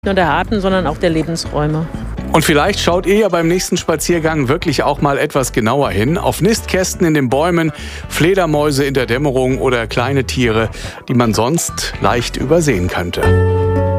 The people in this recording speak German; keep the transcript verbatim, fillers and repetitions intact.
Nur der Arten, sondern auch der Lebensräume. Und vielleicht schaut ihr ja beim nächsten Spaziergang wirklich auch mal etwas genauer hin. Auf Nistkästen in den Bäumen, Fledermäuse in der Dämmerung oder kleine Tiere, die man sonst leicht übersehen könnte.